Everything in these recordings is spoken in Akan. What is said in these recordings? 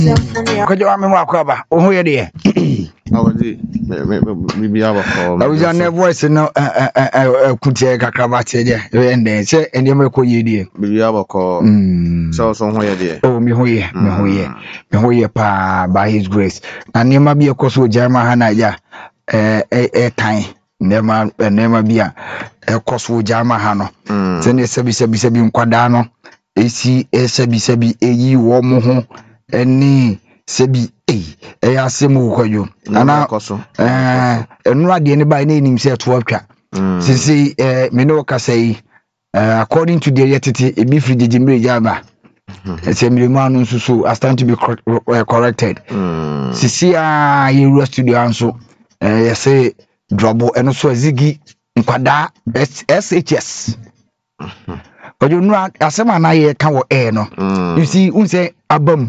Kwaje wa me mu akwaba ohu ye de awadi bibi abako awuja ne voice no kutie kakraba tie de ende se ende me ko ye de bibi abako so ho ye de oh me ho ye pa by his grace na nema bi ekoso jama ha na ya tan nema bi a ekoso jama ha no se ne sebi nkwada no esi sebi eyi wo mo ho eni sebi ya asemu kwayo ana enu ade ne ba na enim se to atwa sisi me no ka say according to the yetete ebi free jimbre jaba ese mi ma no so I stand to be corrected sisi yeru studio anso say drobo eno so azigi nkwada SHS kwayo nu asema na ye ka wo no you see unse abam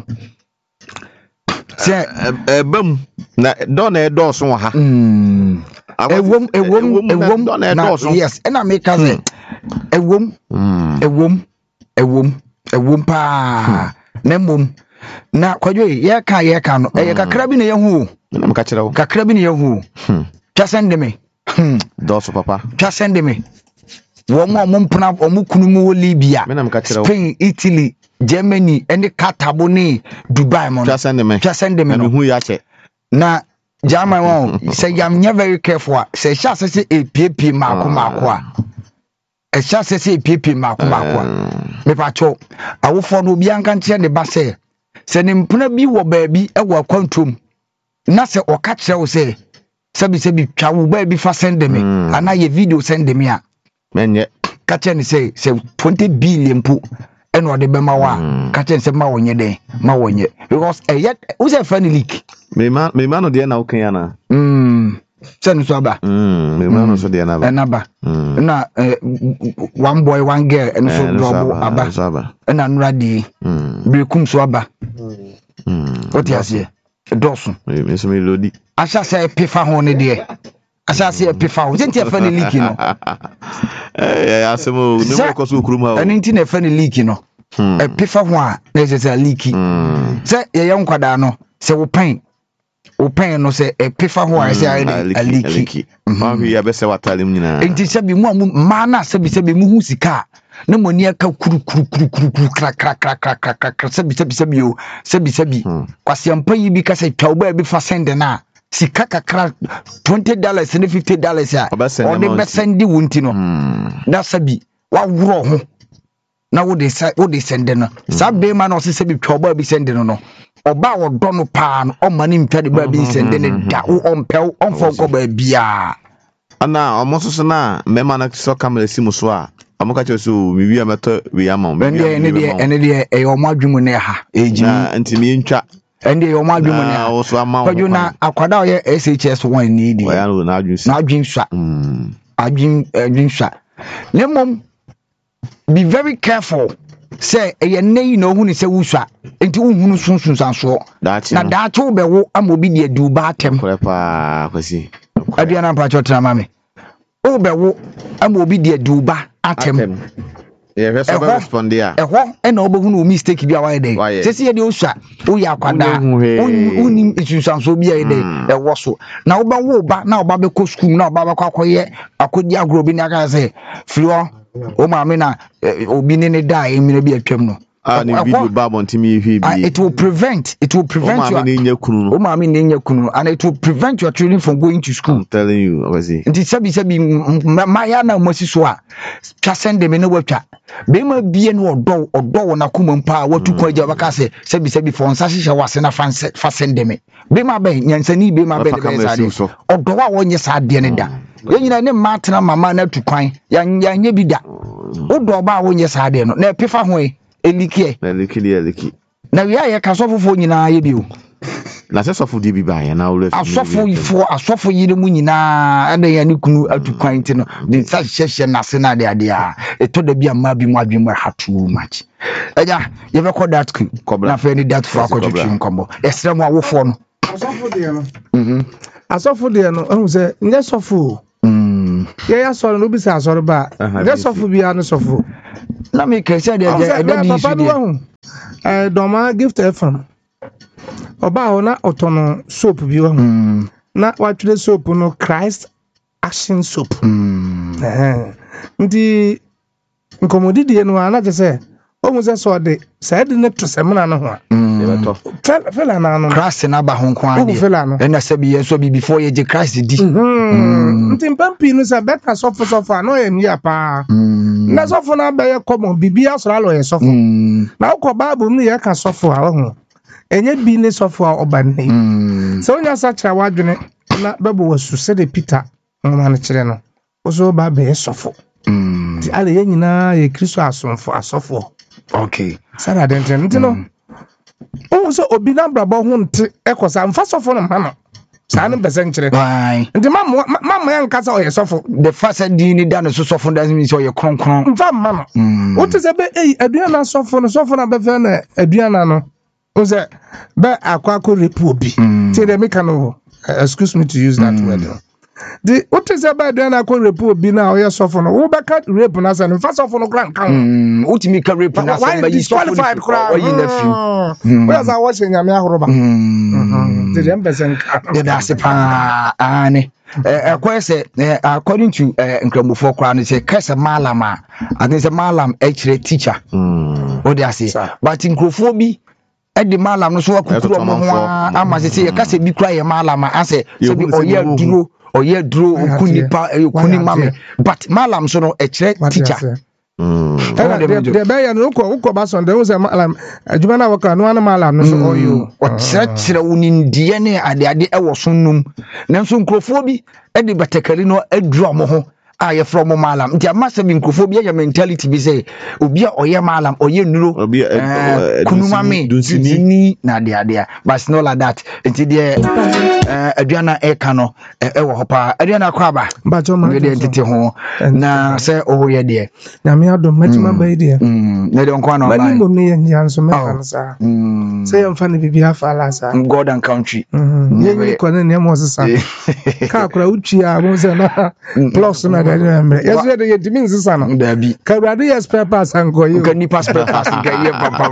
se bam na don e do so ha ewom yes ena make us ewom pa na mom na kwadwo ye ka no ye kakra bi na ye hu na maka kire wo kakra bi na ye hu twa send me do so papa twa send me wo mo mpuna wo kunu mu Libya Spain Italy Germany and Katabo ni Dubai mon twa send me no hu ya che na jama won say I'm very careful say sha say epp mako a sha say epp mako me pa cho awofo no bi anka nche ne ba say ne mpuna bi wo ba bi e wo kwantom na say o ka kire wo say sebi twa wo ba bi fa send me ana ye video send me a menye ka kire ne say 20 billion pu eno de bema wa ka kire say ma wonye den ma wonye because yet who say funny leak me ma no de na ukan yana send so aba me ma no so de na ba na one boy one girl and so double aba na nura de brekum so aba what you say dosu me so me lodi asha say pefa ho ne de asha say pefa ho senti funny leak no asemo ne mo ko so kuruma o enti na funny leak no pefa ho a na say leak say ye nkwada no say wo pen no say pefa ho a say a leak ma hu ya be se watalem nyina enti sebi mu ma na sebi mu hu sika na moni aka kuru kra sebi o sebi kwasiampa yi bi ka say twa bi fa send na sika kakra $20 and $50 a o de be send wunti no na sebi wa wuro ho na wo de send no sabe ma no sebi twa bi send no oba wo do no pa no o mani mpade ba bi send ne da wo ompel onfo ko ba bia ana omososo na mema na so kamera simu so a amoka che so mi wi ameto wi ama me ene de e o madwumu ne ha eji na ntimi ntwa ende e o madwumu ne ha o so ama kwaju na akwada o ye SHS 1 ni di ya no na adwunswa adwunswa lemom be very careful say ye nei no hu ni se wuswa enti uhunu sunsun sanso na daacho be wo amobi de duba atem pa kwasi aduana pa chotra mame o be wo amobi de duba atem ye reso be respond ya eho e na obohunu o mistake bi awaye dey sesi ye de oswa o ya kwada unim isunsanso bi aye dey e wo so na oba wo ba na oba be ko school na oba be kwakoye akodi agro bi na aka say flo o ma me na obi ne da emire bi atwam no ni video ba montimi hwi bi it will prevent you o ma me ne nya kunu and it will prevent your children from going to school. I'm telling you obviously nti sabi ma ya na mosi so a twa send me na watwa be ma bie no odo na kuma mpa watu kwa ja baka se sabi for nsa hihye wase na fa send me be ma be nyansani be ma be de sa de odo wa wonye sa de ne da yenyina ne matena mama na tukwan ya nye bi da odo ba wonye sa de no na pefa ho eliki na wi aye kasofofo nyina ye bi o na sesofo di bi ba ye na ore asofo yire mu nyina ada ya ne kunu atukwan ti no de sa hyehye na se na de a eto da bi ama bi mu adwemu ha too much eja ye be ko that na fe ni that for akotwetwe nkombo esre mu awofo no asofo de no ehun se nye sofo ya sọrọ no bi sa sọrọ ba nye sofo bi anu sofo na me ke se de papa do hu doma gift FM oba ho na otono soap bi wa na watwere soap no Christ Action Soap ndi nkomodidie no ana je se o mu se so de sa de ne to semna no ho a fela na no Christ na ba ho nko ade e na se bi so bi before ye je Christ di ntimpampi no se beta sofo no ye mia pa na sofo na ba ye common bibia so alo ye sofo na uko bible no ye ka sofo a ho enye bi ne sofo a oba ne so nya sa kira wadwene na bebo wasu se de Peter ngoma na kire no oso ba be ye sofo ti ale ye nyina ye Kristo asofo okay sara denten ntino so obi na brabo ho nte ekosa mfa sofo no ma saa ne bese nkire nti mama ya nkasa oye sofo the first din ni da no so sofo doesn't mean so oye kronkron mfa mama no wote se be aduana sofo na be fe na aduana no o se be akwa repu obi ti de make no excuse me to use that word the what is about then I call repu bi na oye sofo no wo be ka rape na say no fa sofo no kran kan ultimate ka rape na say be disqualified kran oyi na fi we za wo nyame ahoroba the dem person ya da se pa ani say according to nkramofo kran no say kasa malama I think say malam actually teacher what they say but nkrofo bi edi malam no so akukuru mo ho ama say ye kasa bi kura ye malama ase se bi oye duro okunipa okunimame but malam so no ekire teacher de be ya no ko ba son de wo say malam adwuma na waka no malam no so oyo o kire unindie ne ade ewo sonnum nanso nkrofo bi edi batakari no aduro mo ho aye from malam nti amasa bi nkrofo bi ya mentality bi say obi a oye malam oye nuro kunumame duzini na ade but no like that nti de aduana eka no ewo hopa aduana kwaba ba jo ma de entity ho na say ohoye de na me adom matima ba de na de onko na ba ni mo ne yan so me kan sa say am fa ne bibia fa la sa God and country ye ko ne mo sesa ka akura uchi a mo se na plus na da remember yes we de yetimi nsesa no da bi ka brade yes papers anko you ka ni passport pass ga ye papa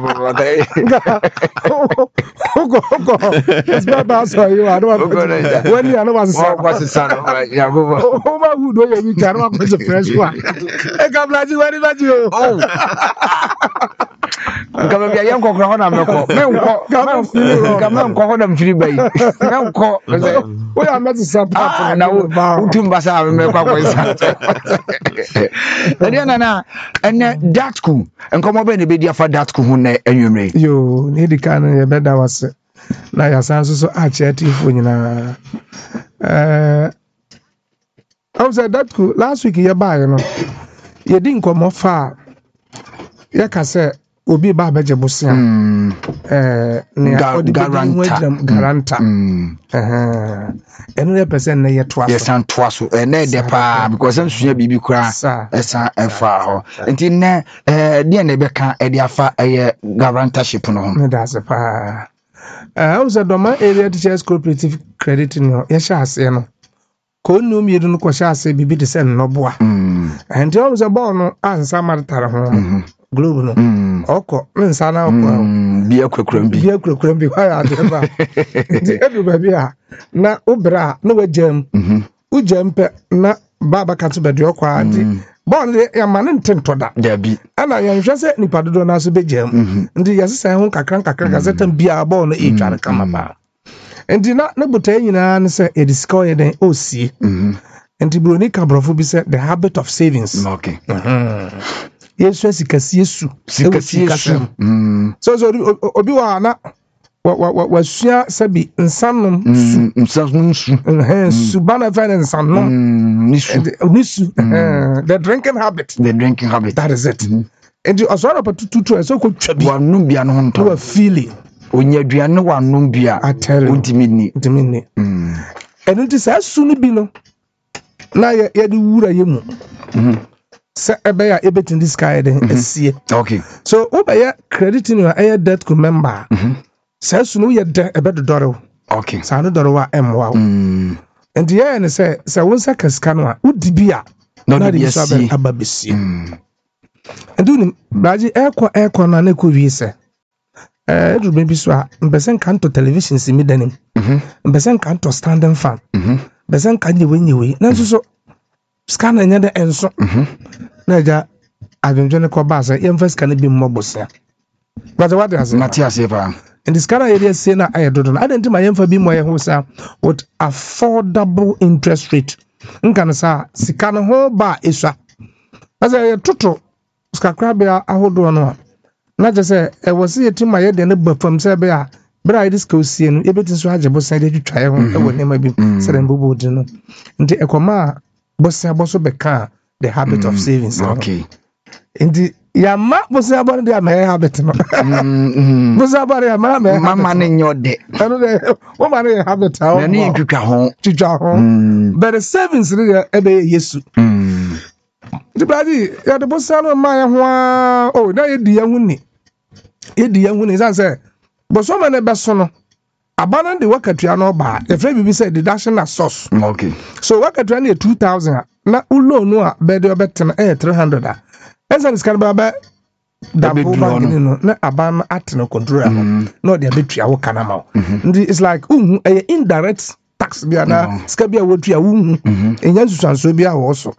go yes papers so you are when you are no was son ya go o ma hu do ye you can go to fresh one e ka blaji wari baji o kama bia yen kokoro ho na meko menko ho na mfiri bai menko we are met support na utumba sa meko akwesa Diana na ene datku enkomo be ne be dia fa datku hu na enwumre yo ni dika no ye beda wase na ya sanso so a cheatifo nyina I was at datku last week ye buy no ye di nkomo fa ye ka se obi ba beje bosia ne garanta eno le person na ye toaso yes and toaso na de pa because am suya bibi kura esa efa ho nti ne de na be ka e de afa guarantorship no ho me da se pa I was at Doma Area Teachers Cooperative Credit no ye sha ase no ko nnu mi no ko sha ase bibi de se no boa and I was about no ansa maritara ho globe no oko nsa na oko bia kwekram bi wa ya de ba di edu ba bia na obra na wajam ujampe na baba katu be de oko adi bon ya mane ntento da bi ana ya nhwe se nipa dodo na so be jam ndi ya sesa ho kakran gazetan bia bon na e tware kama ba ndi na buta nyina ne se e discover ye den osie ndi broni kabrofo bi se the habit of savings okay Yesu sikasiesu so obi wa na wa sabi nsanum su bana finance nsanum nisu the drinking habit that is it and osoro patutu so ko twabi wa num bia no honto wa feeling onyaduane wa num bia ultimately enu ti sa su ni bi no na ye de wura yemu se ebeya ebetin this guy den esie okay so obeya credit in your air debt co member se so no ye de ebedo doro okay sa no doro wa emwa and ye ne se wonsa kaska no a udibia na de so ababesie and do braji ekwa na ne ko wi se Edu baby so a mbesen kan to television si mi danim. Mbesen kan to standing fan. Mbesen kan nyewe. Nanso so scanner nya de enso. Na ja adwendwene ko ba say yem first kan bi mmobosia. But what does Matthias Eva? In this kind of area, say na I don't know. I didn't my for be more whosa with affordable interest rate. Nkan sa sikana ho ba iswa. As a toto skakrabia ahodo no. Na je say e was see ti my de ne ba fam say be a bra this ko sie no e betin so agebo say de twitwae ho e wo nema bi say dem bobo di no. Nti ekoma bosia boso beka the habit of savings. Okay. Nti Yama bosia bari de ma habit no. Bosia bari ma mama ne nyode. Anu de wo ma ne habit ha. Na ne twitwa ho. But the savings re ebe Yesu. Di bradi ya de bosia no ma ya ho oh na ye di ya huni. Ye di ya huni san say boso ma ne beso no. Abana de wakatua no ba. E fe bibi say deduction na source. Okay. So wakatua na 2000 na ulo no a be de obetena 300 a. Esa niska baba double bank no na aban atno control am no dey betua wo kana ma ndi it's like indirect tax bia na ska bia wo tua wo enya susanso bia wo so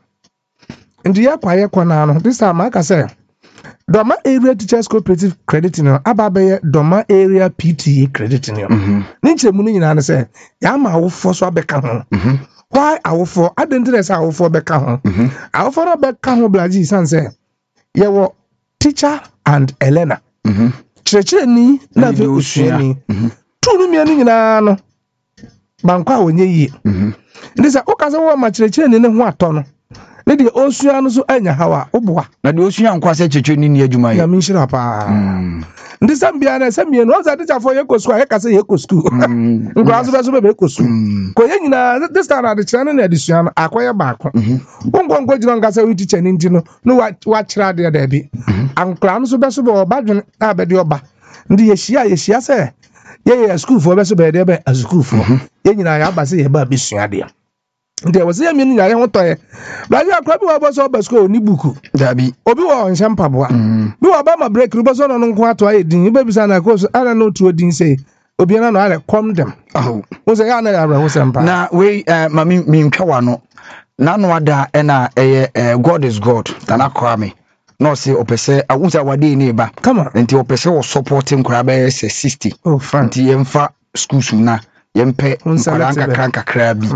ndi ya kwa na no this time aka say Doma area teachers cooperative credit no ababe Doma area PTA credit no ni nchemu ni nyina na say ya ma wo fo so abeka ho why awofo identity say awofo beka ho awofo no beka ho blaji san say yewo teacher and Elena chirechire ni na fe osuani tunu mi ani nyina no bankwa wonye yi ndisa okaza wo ma chirechire ni ne ho ato no ne de osua no so anya hawa oboa na de osua nkwa se chirechire ni ni adwuma ya minshira pa ndisa mbia na se mie no oza teacher for yekosu a yekase yekosu nkwa so be so be yekosu ko ye nyina this time na de chira na adisua no akoye baako ngonggo jino ngasa wi teacher ni ndino no wa chira de da bi ankra no so be so be obadwen na be de oba ndi yehia se ye school for be so be de be school for ye nyina ya ba se ye ba besua de nde wo se ye mi nyina ye hotoye blaja akra bi wo bo so be school ni buku dabi obi wo nshampa boa bi wo ba ma break ru bo so no nko ato aye din be bisa na ko so ana no tuo din se obi na no ale come them wo se ya na ya wo se mpa na we ma mi ntwa no na no ada na God is God na kwa me no say opese awusa wade ni ba come on nti opese wo supporting kra be 60 oh fine nti yemfa schools na yempe nkranka kra bi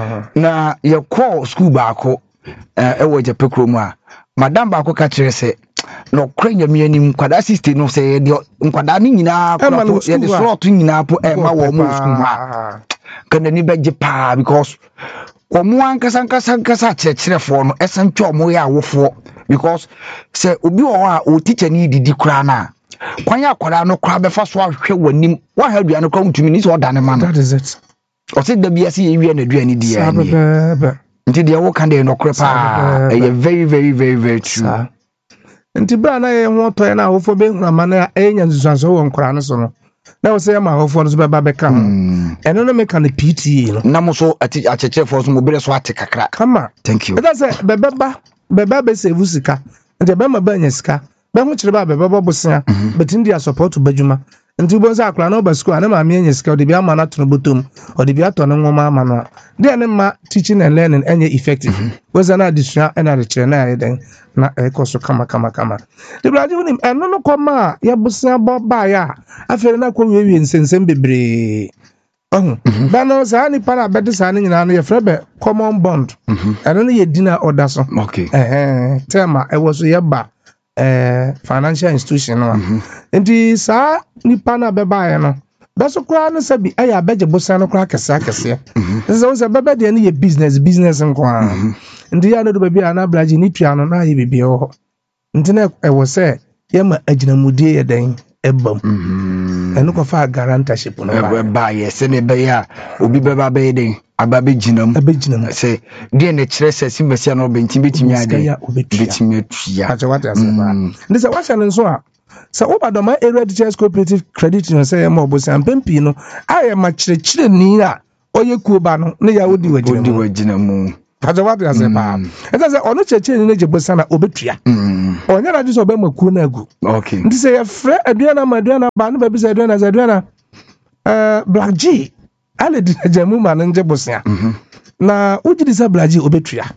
na ye call school baako ewo jepe kromu a madam baako ka kire se no kranya mi anim kwada 60 no say de nkwada ni nyina ko ye de slot nyina po ma wo mu school ha kana ni beje pa because omo ankasa chirechirefo no esancho omo ya awofo because say obi wo a o teacher ni didi kura na kwanya akwara no kura be fa so ahwe wanim wa ha dua no kwa ntumi ni so odane ma no that is it o say da bia se ye wie na dua ni di ya ni nti de wo kan de no kura pa e very very very very true nti bra na ye ho to na awofo be huna ma na enya nsusanso wo nkora no so no na wo say ma awofo no so be ba beka ho eno no make an PTA no na mo so acheche for so mo bere so ate kakra kama thank you that say beba be save sika nti be ma ba nya sika be ho kire ba beba bosia but ndia support bajuma nti bo sa akra na ba school na ma me nya sika odi bia ma na tono botom odi bia to no nwoma ama no dia ne ma teaching and learning enye effective was na additional na de kire na ya den na ekoso kama de braji unim eno no koma ya bosia bo ba ya afere na kwa wie nsensem bebre bano sa ni para bede sa ni nyina no ye frebe common bond eno no ye dina order so okay tema e was ye ba financial institution no nti sa ni pana be ba ye no beso kra no se bi aya beje bosia no kra kese so se bebe de ni ye business nko ndi ya no do bia na braji ni tua no na ye bibie ho nti na e wo se ye ma aginamudie ye den ebam eno ko fa guarantorship no ba ye se ne be ya obi be ba be den ababe ginam se de ne kire se simbesia no benti betimi ade betimi atua acha what as ba ndi se washa nso a se Doma area teachers cooperative credit no se ma obosan pempi no aye ma kire ni a oye kuoba no ne ya odi waginamu Pacho what you say pa. And say ono cheche ni je bosa na obetua. Onya na just obemaku na agu. Okay. Nti say frɛ aduana ma aduana ba no ba bi say aduana Black G ale di jamu ma nje bosa. Na ugidi say Black G obetua.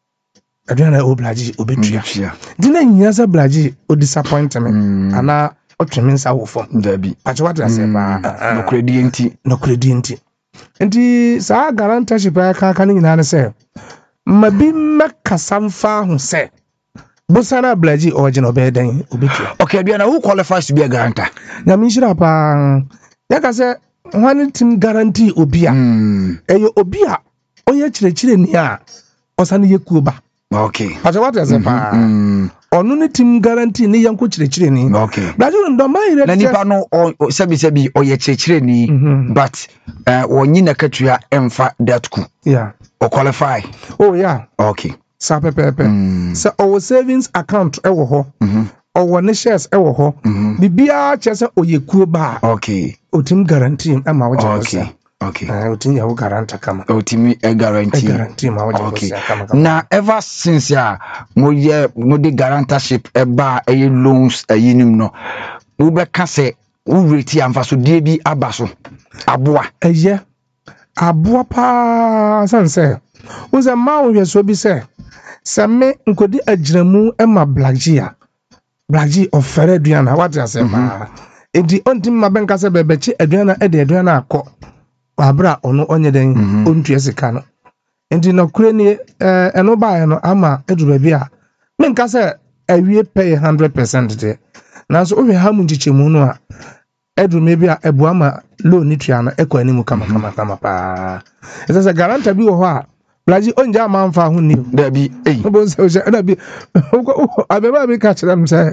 Aduana o Black G obetua. Di na nya say Black G o disappoint me. Ana otwemensa wo fom. Dabi. Pacho what you say pa. No credit enti. Nti saa guarantorship aka ni nyina ne say mabi makasamfa ho say bosana blaji original beden obetua. Okay, Aduana, who qualifies to be a guarantor? Na mi shira pa yaka say one team guarantee obia eyo obia oye chire ni a osane yekuba. Okay. Pacho what you say pa onu ni team guarantee ni yanko chire ni. Okay. Blaji ndo mai na nipa no sebi oye chire ni but wonyi na katua emfa datku. Yeah. Or qualify. Oh yeah. Okay. Sa pepepe. So our savings account ewo ho. Our ne shares ewo ho. Bibia chese oyekuo ba. Okay. Otim guarantee ama waje bosa. Okay. Otim ya guarantee kama. Otimi guarantee. Guarantee ma waje bosa kama. Na ever since ya mo de guarantorship eba loans ayinim no. Wo be ka se wo reti amfa so die bi abaso. Aboa. Eye. Aboa pa sanse. Wo se ma wo hweso bi se me nkodi agyiramu ema Black G a Black G ofere aduana what you say ma enti ontim ma benka se bebechi aduana de aduana akọ abra ono onye den ontua sika no enti no kure ni eno ba no ama eduru bi a menka se awie pay 100% de nanso o hwe ha mu nchichemu no a eduru me bi a ebu ama loan ni tua no ekọ animu kama pa esa se guarantor bi wo ho a Blaji onja manfa ho ni da bi bo se da bi abeba bi ka kire m say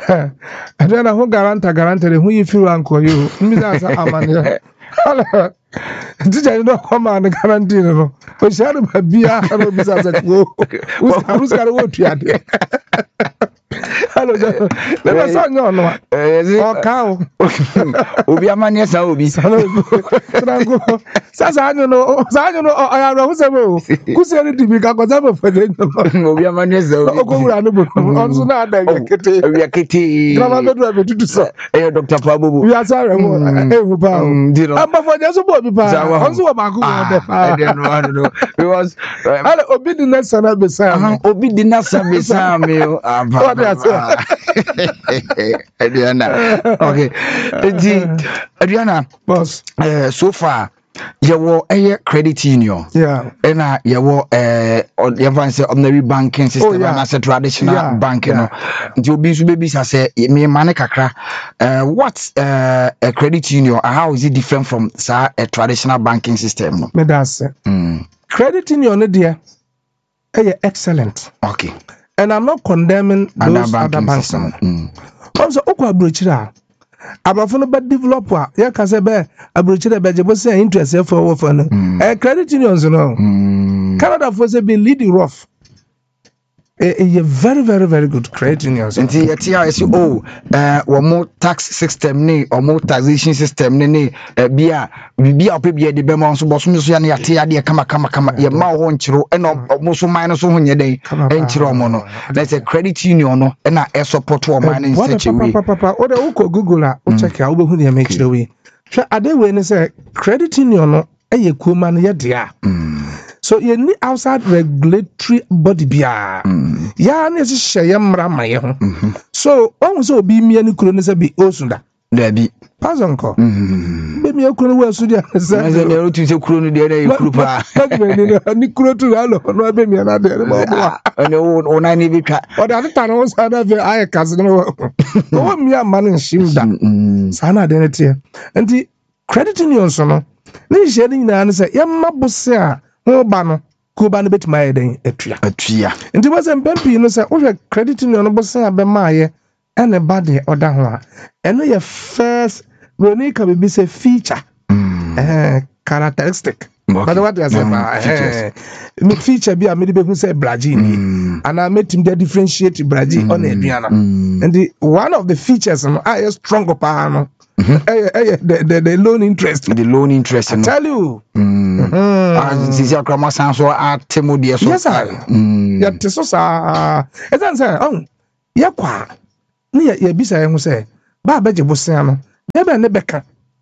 adana ho guarantor ho yi firu anko yo mi da sa amane ala tija no ko ma ne guarantee no o sharu ba bia no bi sa ko us ka wo tuade hello le ba so nyo no o ka o obi amane sa obi trango sa nyo no aya ro se mo ku se ni dibi ka ko za mo fede no obi amane sa obi o ko wura no bo on so na da yakete grama do do tutu so Dr. Pabobo we are sorry mo hu pa o amba fo je so bo bi pa on so ma ku mo de pa I don't know because ala obi di na sana be sa obi di na sa be sa me Aduana. Okay. Aduana, boss. So far, you were credit union. Yeah. And you were ordinary banking system and as a traditional banking. You be babies I say me manekakra. What's a credit union? How is it different from a traditional banking system? Me that's credit union dear. Excellent. Okay. And I'm not condemning those other banks. Also, okwa brochira. Abafo no ba developer, ya ka se be abrochira be je bo say interest for no. Credit unions no. Canada for say be lead rough. A very, very, very good credit unions. And the TRSO, or more tax system, or more taxation system, Bia, Bia, the Bemons, Bosmusian, Yatia, Kama, your Mao, and almost minus on your day, and Chiromono. That's a credit union, and I support to a mining situation. Papa, or the Oko Google, check out who they make the way. Are they when they say credit union, a kuman yadia? So you need outside regulatory body bia. Ya ne share mra maye ho. So onso obi mi ani kuro ne se bi osunda. Da bi. Pazonko. Be mi akuro we asu dia se. Na se ne ro tu se kuro no de na kuro pa. Ni kuro tu alo no be mi na de mo bo. Ene o na ni bi twa. O da ta no sa da ve aye kaze no. O mi amane nshimda. Sa na de ne tie. Enti credit union so no. Ni je ni na ne se yemma bose a ba no kuba no betima yeden atua nti wo se mpampi no se wo credit union no bosen abemaye ene bade oda ho a eno ye first we ka be say feature characteristic but what you say me feature bi a me be hu say Brazil ni and I made him differentiate Brazil on aduana and one of the features are strong up no the loan interest. The loan interest. I tell you. sisi akra mo san so atemo de so yes I ya te so sa ezan say ya kwa ne ya bisa ye ho say ba beje bosia no ebe ne beka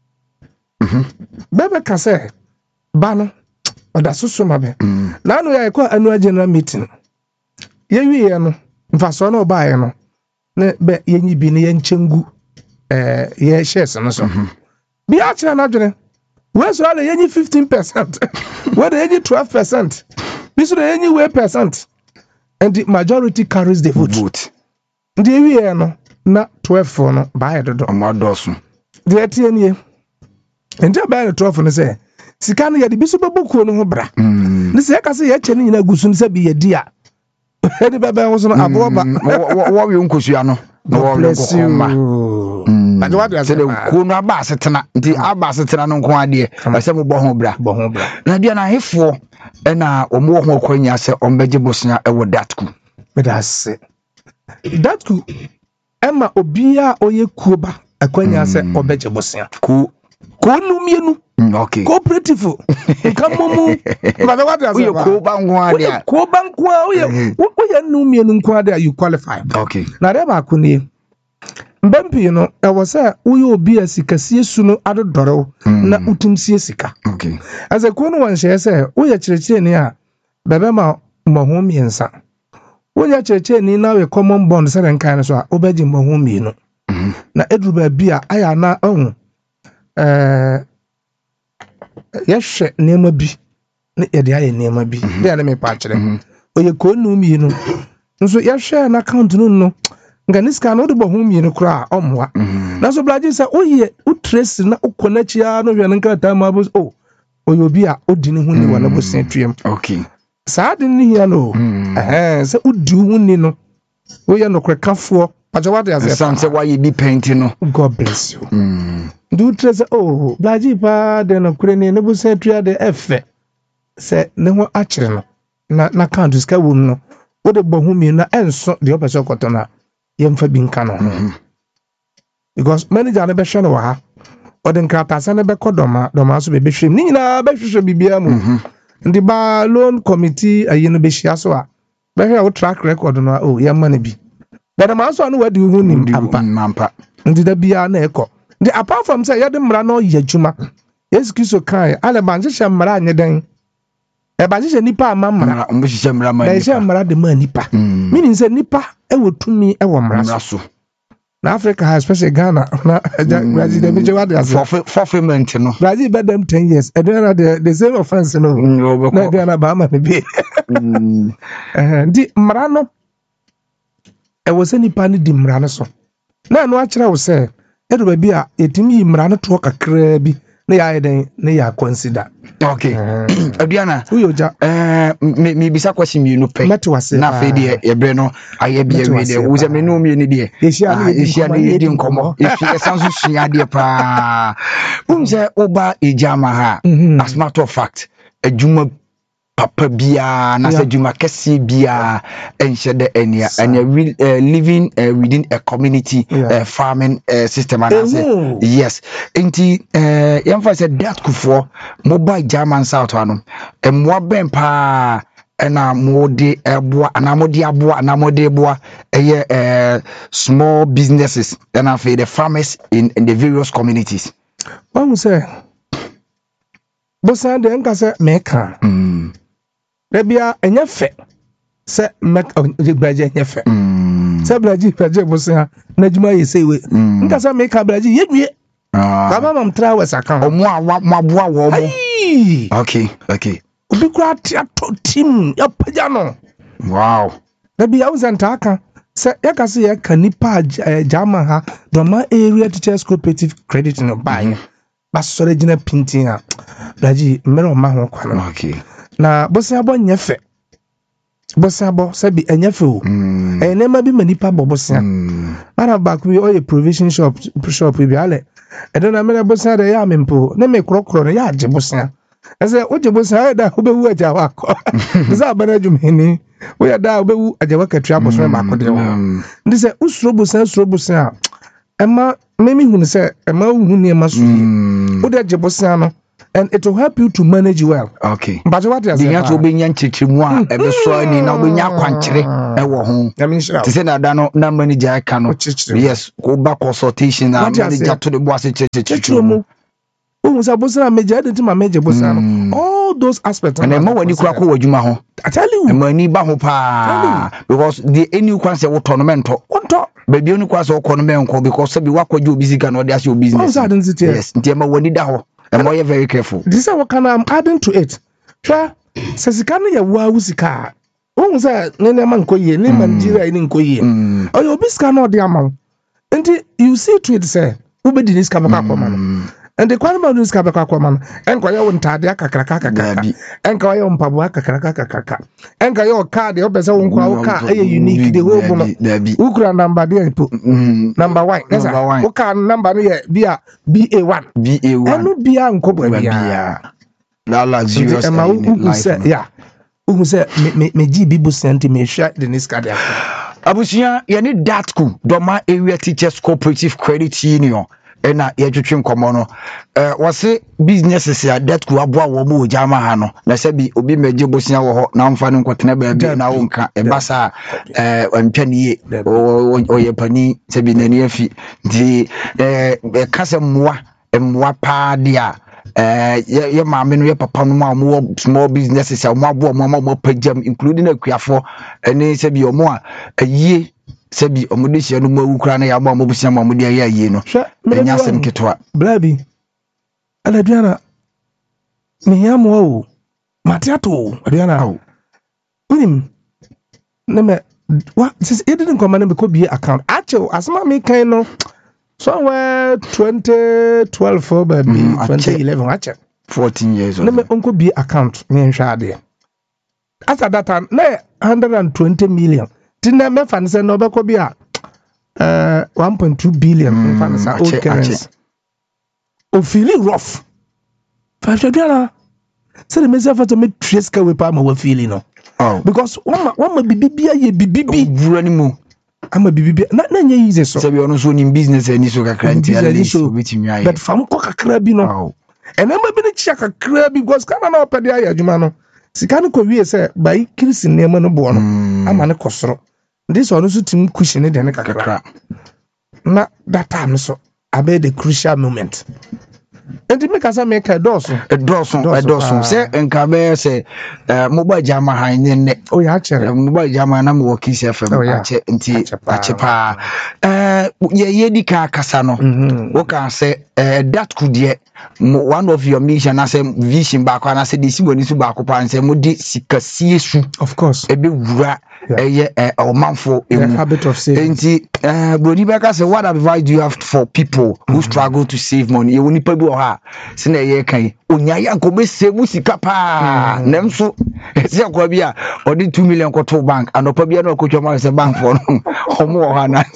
bebe ka say ba no oda susu mabe na anu ya kwa anu general meeting ye wiye no mfaso na oba ye no ne be yenyi bi ne ye nchengu ye shares no so bi a kira na dwene we so ala yenyi 15% we dey yenyi 12% bi so dey yenyi we percent and the majority carries the vote ndi ye wiye no na 12 no ba ye dodo amadoso de etie nie ndi ba ye 12 no say sika no ye de bi so bebokuo no ho bra ne se ka se ye che ne nyina gusu ne se bi ye di a edi bebe ho so no abroba wo we nkosua no no wo we nkokoma ajo wa de se de ko no aba asetena nti aba asetena no nko ade ase mo bo ho bra na dia na hefo na omo ho kwanya se ombeje bosnya ewo datku medase datku ema obia oye kuoba akwanya se obeje bosnya ko numienu okay cooperative nkamomu ba wa de ase ko ba nko ade ko ba nko oye numienu nko ade you qualify okay na de ba ko ni mbempi no e wo se uyo obi asikasie su no adodoro na utumsie sika okay ase ko no wan hye se uye kirekire ni a bebe ma moho miensa uye kirekire ni na we common bond se den kan so a obeji moho mienu na edru ba bi a aya na ohun yehwe nema bi ne yede aye nema bi be na me pa kire oye ko nu mienu nso yehwe na account no nganiska no de bo hu mienu kra omwa na so blaje say oye utrace na ukonachia no hwe nka time abus oye obi a odi ne hu ni wala bo sentuem okay saa de ni hia no say udi hu ni no oye no kwekafo paja what as some say why you be painting no God bless you do trace blaje pa de no kure ni ne bo sentua de efe say ne ho akire no na account ska wo no wo de bo hu mienu na enso de opeso kotona yemfa bi nka no because manager na be hwe no wa ha odin krata se na be kodoma so be hwem ni nyina be hwehwe bibia mu ndi ba loan committee ayi no be hia so a be hwe wo track record no yemma na bi but ma so no wadi hu ni ampa ndi da bia na eko ndi apart from say yede mra no yadwuma yeskiso kai ale banje hye mra anyeden e banje hye nipa ama mra mbo hye mra ma nipa hye mra de ma nipa meaning say nipa ewo tumi ewo mra so na Africa has especially Ghana na Brazil dem je wade as fulfillment no Brazil be them 10 years and then the same offense no na Ghana ba ma be ndi mra no e wo se nipa ni di mra no so na no a kire wo se e do ba bi a etimi mra no to kakra bi na ya den na ya consider okay aduana uyoja me bisa question mi no pe na fe de ebre no aye bia we de wo se me no mi ni de esia na yedi nkomo efi esanso sua de pa unse oba ejama ha as a matter of fact adwuma papa bia na se dwuma kese bia enhye de enia and living within a community farming system and say yes enti yemfa say that kufo mobile German south ano emwa ben pa na mode eboa na mode aboa na mode eboa small businesses and after the farmers in the various communities one say bosa de nka say meka Rabia enyefe se mek braje enyefe se braje bosia na djuma yesewe nka se make braje yedwie ka mama mtra wesa kan omo a maboa wo mo okay obi kura team ya paja no wow rabia uzanta aka se yaka se ya kanipa jama ha doma area teachers cooperative credit no buy basore gina pintin a braje mero ma ho kwa no okay na bosia bo nyefe bosia bo sabi enyefe o enema bi manipa bo bosia ara back we oye provision shop bi ale edona me bosia de ya mempo na me krokro no ya age bosia ese oje bosia da obewu aja wako za bana dwumheni we ya da obewu aja wakatria bosia ba ko de wo ndi se usuro bosia ema memi hunu se ema hunu ema so o de age bosia no and it will help you to manage well. Okay. But what you say? The answer be nyan chichimu a ebe so ni na obe nya kwankyere ewo ho. Ti say na da no na manager aka no. Yes, go back consultation na manager to the boss chichimu. Oh, so bossa major didn't my major bossa. All those aspects. And then when you crack over Juma ho. I tell you. And money ba pa because the any kwan say what tournament to. Baby only kwan so tournament ko because say be wakwaje obi sika no dey as your business. Yes, ntiema wani da ho. And more very careful. This is what can I'm adding to it. Sure. Sasika no ya wa usika. Oh, say nene man ko ye, ni Nigeria ni ko ye. Oh, your bisika no dey amount. And you see to it say, ube di niska makwa man. And the kwani ba niska makwa man. Enko ya wontade akakaka. Enko ya mpabu akakaka. Enko ya card ya obese wonko a woka eye unique the whole woman. Ukura number dey put. Number 1. Yes. Woka number no ye bia BA1. Enu bia nko bia. La luxurious life. Yeah. Ugu say me GB busanti me share the niska dey. Abusia ye ni datku Doma Area Teachers Cooperative Credit Union. Na yɛtwetwe nkɔmɔ no wɔse businesses ya debt ku aboa wɔ mu ojama ha no na sɛ bi obi mɛgye bosia wɔ hɔ na mfa no nkɔtena baabi na wonka ɛbasa ɔntwa ne ye ɔyɛ pani sɛ bi nani afi nti ka sɛ mmoa paa de a ye maame no ye papa no ma mo small businesses ya mo aboa mo pagam including akuafo ɛne sɛ bi ɔmo a ayie Sebi omudishia no mu kura na ya ba mo busia ma mo dia ya yie no enya sem ketwa blabi aladuana me ya mo o matiato aduana o unim na me what since it didn't come na me ko be account actually asma me kan no somewhere 2012 for baby 2011 actually 14 years old na me onko be account me nhwa ade after that time na 120 million Tina me fan say no be ko bia 1.2 billion fan say old currency. O feeling rough. Fa hwedwana. Say the message for to me trace ka we pa ma we feeling no. Oh. Because one ma bibibia ye bibibi wura ni mu. Ama bibibia na nya easy so. Say be ono so ni business ani so kakra nti at least obetimi aye. But fam ko kakra bi no. Oh. And then be chia kakra bi because kana na opede aye adwuma no. Sika no ko wie say bai kirisi nema no bo no. Ama ne kosoro. This one also team cushion in kakra. Na that time so abe the crucial moment. And to make us make a dozen. Say and Cabe say mobile jama high ne. Oh yeah, mobile jama na mo work FM ache achepa. Ye di ka kasano. What can say that could ye one of your mission as a vision back and I said this one is back up and say modi sikasie of course ebe wura or manfo a habit of saving. Brody Becker say what advice do you have for people who struggle to save money? You need people ha sina ye kan onyaya ko be save sika pa nem so se akwa bia or 2 million ko to bank and opa bia no ko twama say bank for no omo ha na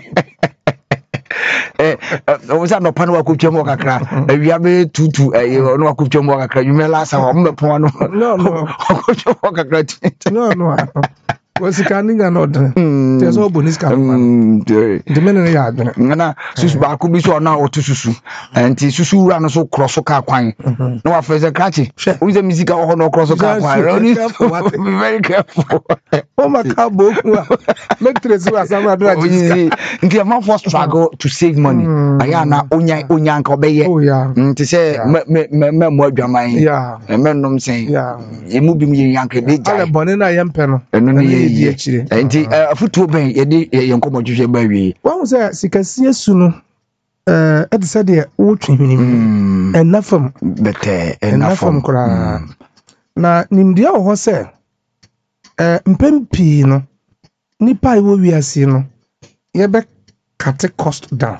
omusa no pano wakutwa mo kakra awia be tutu no wakutwa mo kakra yumela sa wo mbepon no wakutwa mo kakra no was canning an order. There's all bonus coming. The men in the yard. Nana, Susba could be so now or to Susu, and Susu ran so cross a car quine. No affairs a catchy. With the music or no cross a car quine. Be very careful. Oh, my cowboy. Make trace was some other. The amount for struggle to save money. Ayana, Onyank obey. Oh, yeah. To say, more drama. Yeah, and men don't say, yeah, you move me young. Bonina Yampeno. And football ben yedi yenkomo twehwe ba wi wan say sikasie su no e say de wo twehwini enafam bete enafam kura na nimdia wo ho say mpempi no nipa iwo wiase no ye be cut cost down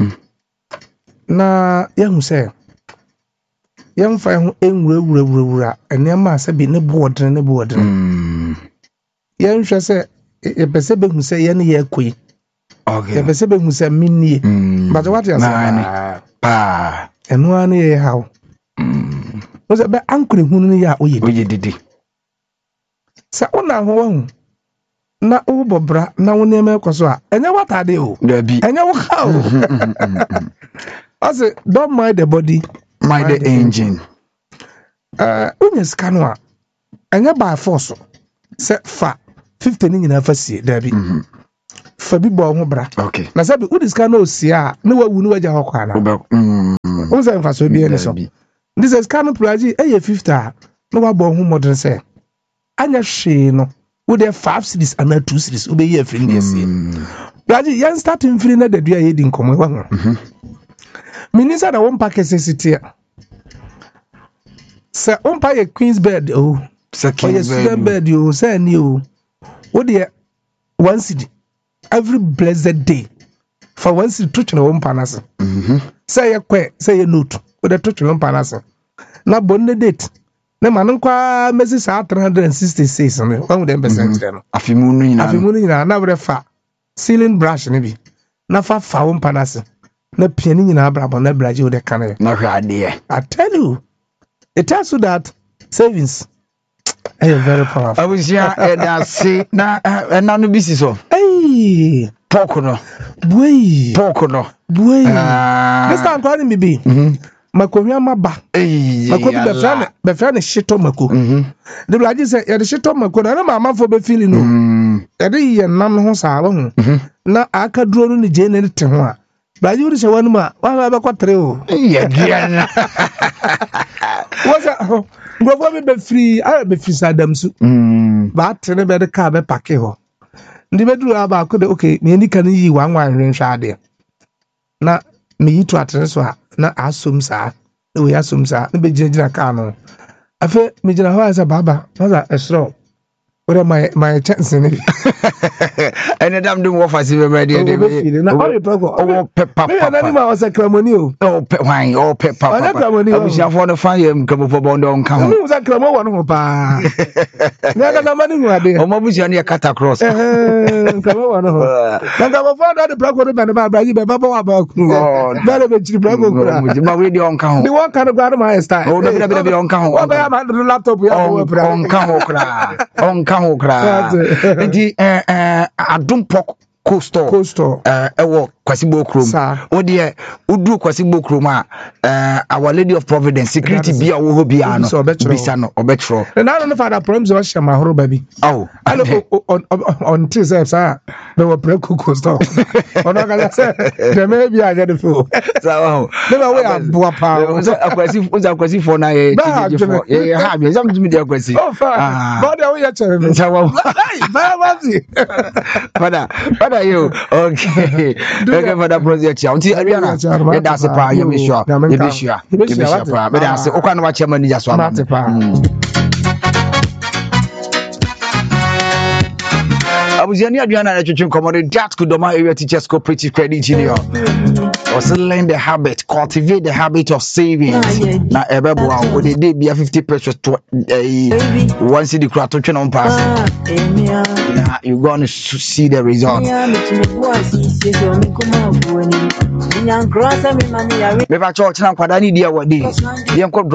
na ye hu say ye mfa ho enwura enema asa bi ne boodren yen hwe se e pese be hu se yen ye koi okay e pese be hu se minnie but what you say pa enu an ye how o se be ankure hu no ya oye didi sa ona ho na o bobra na wo neme kwaso a enya watade o enya wo how I say don't mind the body mind the engine Unya sika no a anya by force se fa 50 ni nyina fa sie da bi fa bi bo ho bra okay na sabi udi sika no sie a na wawu no waja hokwa ana o se mfa so bi ene so this is sika no praji 50 a na wa bo ho modern se anya hwe no wo de 5 series and 2 series wo be ye free dey sie praji yan start free na da dua ye di nkomo wa ho minisa da won package city se on pa ye queen's bed se queen's bed se ni what the one city every blessed day for one city touch no on panas say ye kwe say ye note with the touch no panas na bonne date na man kwa mesi sa 366 no 100% no afimu no nyina na bre fa ceiling brush ne bi na fa on panas na piani nyina brabo na braje o de kan na hwa ade I tell you it tells you that savings are very powerful. I was here and say na no bisi so. Hey, pork no. Boy. This time calling me be. Makonya maba. Hey. Makobi be friend shito mako. The blaji say ya shito mako na mama for be feeling no. Ya de ye nam ho sa ba ho. Na aka duro no ni je ne te ho a. Blaji uri se wanu ma wa ba kwatre o. Yeah, yeah. What's that? Go be free. I be free sadam su. But ne be the car be pack ho. Ndi be duru aba ko de okay, me ni kan yi wan hwenhwa ade. Na me yi to atere so a na asum sa. Na we asum sa. Ne be gina car no. Afa me gina ho asa baba. Asa esro. What my chance in it? And I'm doing what I see already. Oh, pepper. I was a cramonio. Oh, wine, oh, pepper. I wish I want to find him come for Bondo on count. It was a cramo one, pa. Never money, my dear. Oh, Mabusian, cut across. Come on, the black woman about Baba. Better be cheap, but we don't count. The one kind of God of my style. Oh, the on count. I'm the laptop on count. On kahokra nti adum pork coastal ewo Kwasibo Krom o de udu Kwasibo Krom a Our Lady of Providence security bia wo ho bia no bisa no obetro na no father promise o shema horo baby oh on tise sa be wo preko coastal ono ga say de me bia je de fo sa wow de ba we aboa pa akwasi for na ye ha bia jam tumi de akwasi but de we ya chere sa wow Father you okay okay for that project ya until Ariana ya da se pa ya be sure pa me da se o kwa na wa chairman ya so ama Abuziani Adriana na chuchu komode that Kudoma area teachers cooperative credit union also learn the habit, cultivate the habit of savings na ebeboa o de dey bia 50 pesos to one cedi kura to twen on pass na you going to see the result me ba church na kwada ni dia wadi